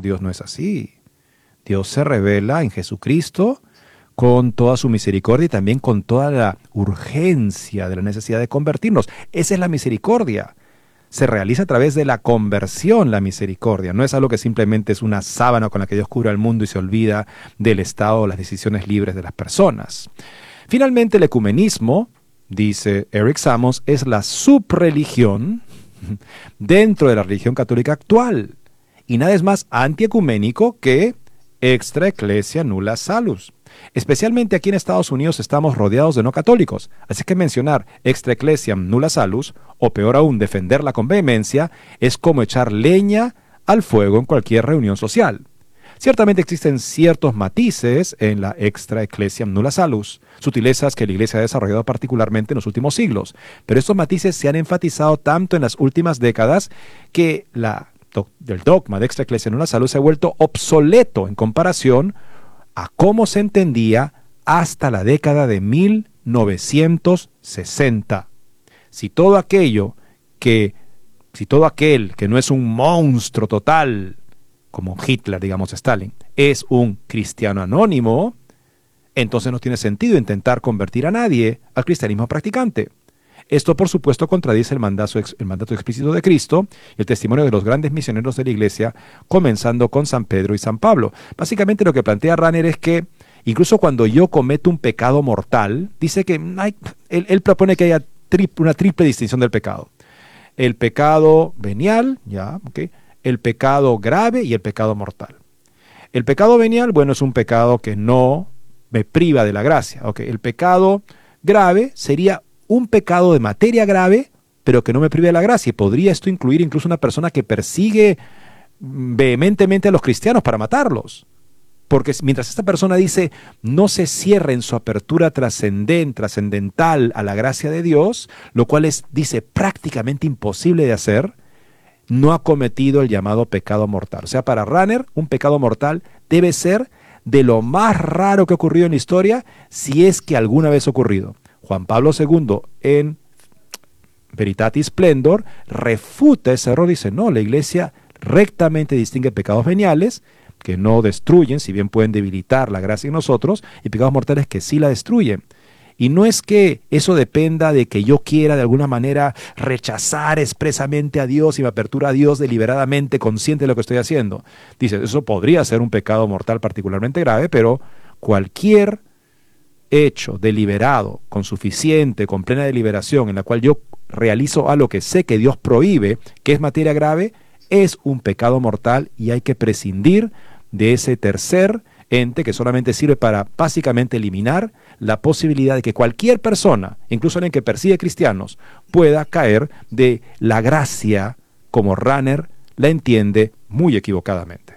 Dios no es así. Dios se revela en Jesucristo con toda su misericordia y también con toda la urgencia de la necesidad de convertirnos. Esa es la misericordia. Se realiza a través de la conversión la misericordia. No es algo que simplemente es una sábana con la que Dios cubre al mundo y se olvida del estado o las decisiones libres de las personas. Finalmente, el ecumenismo, dice Eric Samos, es la subreligión dentro de la religión católica actual. Y nada es más antiecuménico que extra ecclesia nulla salus. Especialmente aquí en Estados Unidos estamos rodeados de no católicos, así que mencionar extra ecclesiam nulla salus, o peor aún, defenderla con vehemencia, es como echar leña al fuego en cualquier reunión social. Ciertamente existen ciertos matices en la extra ecclesiam nulla salus, sutilezas que la Iglesia ha desarrollado particularmente en los últimos siglos, pero estos matices se han enfatizado tanto en las últimas décadas que el dogma de extra ecclesiam nulla salus se ha vuelto obsoleto en comparación a cómo se entendía hasta la década de 1960. Si todo aquel que no es un monstruo total, como Hitler, digamos Stalin, es un cristiano anónimo, entonces no tiene sentido intentar convertir a nadie al cristianismo practicante. Esto, por supuesto, contradice el mandato explícito de Cristo y el testimonio de los grandes misioneros de la Iglesia, comenzando con San Pedro y San Pablo. Básicamente lo que plantea Rahner es que incluso cuando yo cometo un pecado mortal, dice que él propone que haya una triple distinción del pecado. El pecado venial, el pecado grave y el pecado mortal. El pecado venial, bueno, es un pecado que no me priva de la gracia. El pecado grave sería un pecado de materia grave, pero que no me prive de la gracia. Y podría esto incluir incluso una persona que persigue vehementemente a los cristianos para matarlos. Porque mientras esta persona dice, no se cierre en su apertura trascendental a la gracia de Dios, lo cual es, dice, prácticamente imposible de hacer, no ha cometido el llamado pecado mortal. O sea, para Rahner, un pecado mortal debe ser de lo más raro que ha ocurrido en la historia, si es que alguna vez ha ocurrido. Juan Pablo II, en Veritatis Splendor, refuta ese error. Dice, no, la Iglesia rectamente distingue pecados veniales, que no destruyen, si bien pueden debilitar la gracia en nosotros, y pecados mortales que sí la destruyen. Y no es que eso dependa de que yo quiera de alguna manera rechazar expresamente a Dios y me apertura a Dios deliberadamente, consciente de lo que estoy haciendo. Dice, eso podría ser un pecado mortal particularmente grave, pero cualquier hecho deliberado, con plena deliberación, en la cual yo realizo algo que sé que Dios prohíbe, que es materia grave, es un pecado mortal y hay que prescindir de ese tercer ente que solamente sirve para básicamente eliminar la posibilidad de que cualquier persona, incluso alguien que persigue cristianos, pueda caer de la gracia como Rahner la entiende muy equivocadamente.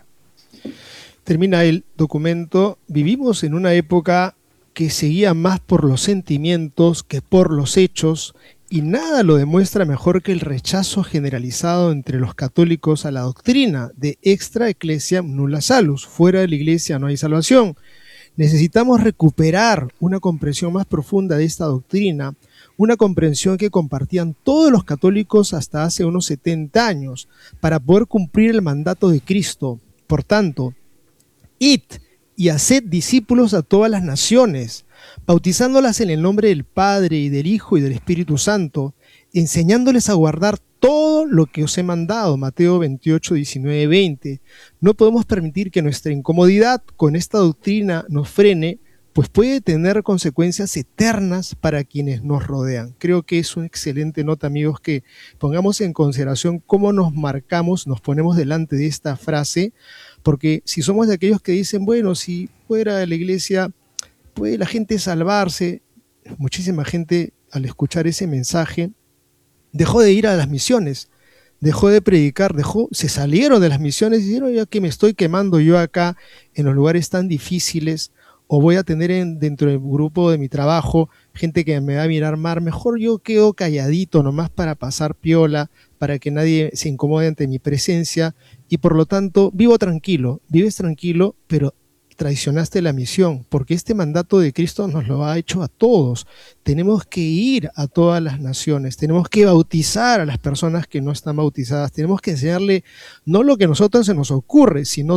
Termina el documento. Vivimos en una época que se guía más por los sentimientos que por los hechos, y nada lo demuestra mejor que el rechazo generalizado entre los católicos a la doctrina de extra ecclesiam nulla salus. Fuera de la Iglesia no hay salvación. Necesitamos recuperar una comprensión más profunda de esta doctrina, una comprensión que compartían todos los católicos hasta hace unos 70 años, para poder cumplir el mandato de Cristo. Por tanto, id y haced discípulos a todas las naciones, bautizándolas en el nombre del Padre y del Hijo y del Espíritu Santo, enseñándoles a guardar todo lo que os he mandado. Mateo 28, 19, 20. No podemos permitir que nuestra incomodidad con esta doctrina nos frene, pues puede tener consecuencias eternas para quienes nos rodean. Creo que es una excelente nota, amigos, que pongamos en consideración cómo nos ponemos delante de esta frase, porque si somos de aquellos que dicen, bueno, si fuera de la Iglesia puede la gente salvarse, muchísima gente al escuchar ese mensaje dejó de ir a las misiones, dejó de predicar, se salieron de las misiones y dijeron, ya que me estoy quemando yo acá en los lugares tan difíciles, o voy a tener dentro del grupo de mi trabajo gente que me va a mirar mal, mejor yo quedo calladito nomás para pasar piola, para que nadie se incomode ante mi presencia, y por lo tanto vives tranquilo, pero traicionaste la misión, porque este mandato de Cristo nos lo ha hecho a todos. Tenemos que ir a todas las naciones, tenemos que bautizar a las personas que no están bautizadas, tenemos que enseñarle no lo que a nosotros se nos ocurre, sino